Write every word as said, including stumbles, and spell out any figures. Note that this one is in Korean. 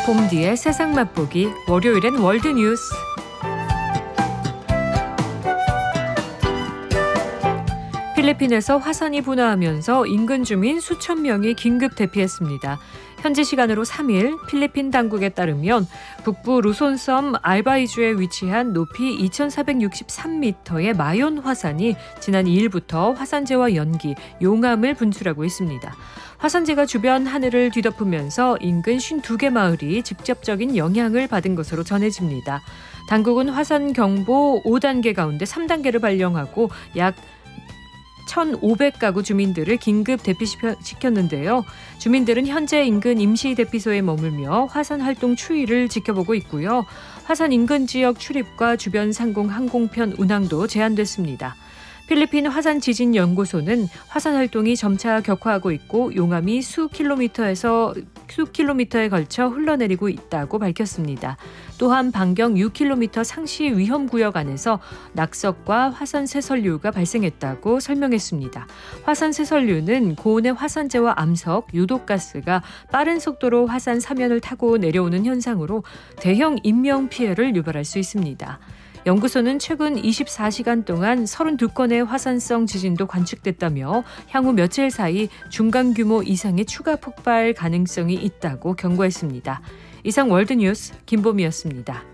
봄 뒤의 세상 맛보기 월요일엔 월드뉴스. 필리핀에서 화산이 분화하면서 인근 주민 수천 명이 긴급 대피했습니다. 현지 시간으로 삼 일 필리핀 당국에 따르면 북부 루손섬 알바이주에 위치한 높이 이천사백육십삼 미터의 마yon 화산이 지난 이 일부터 화산재와 연기, 용암을 분출하고 있습니다. 화산재가 주변 하늘을 뒤덮으면서 인근 오십이 개 마을이 직접적인 영향을 받은 것으로 전해집니다. 당국은 화산 경보 오 단계 가운데 삼 단계를 발령하고 약 천오백 가구 주민들을 긴급 대피시켰는데요. 주민들은 현재 인근 임시 대피소에 머물며 화산 활동 추이를 지켜보고 있고요. 화산 인근 지역 출입과 주변 상공 항공편 운항도 제한됐습니다. 필리핀 화산지진연구소는 화산 활동이 점차 격화하고 있고 용암이 수 킬로미터에서 수 킬로미터에 걸쳐 흘러내리고 있다고 밝혔습니다. 또한 반경 육 킬로미터 상시 위험구역 안에서 낙석과 화산 쇠설류가 발생했다고 설명했습니다. 화산 쇠설류는 고온의 화산재와 암석, 유독가스가 빠른 속도로 화산 사면을 타고 내려오는 현상으로 대형 인명피해를 유발할 수 있습니다. 연구소는 최근 이십사 시간 동안 삼십이 건의 화산성 지진도 관측됐다며 향후 며칠 사이 중간 규모 이상의 추가 폭발 가능성이 있다고 경고했습니다. 이상 월드뉴스 김보미였습니다.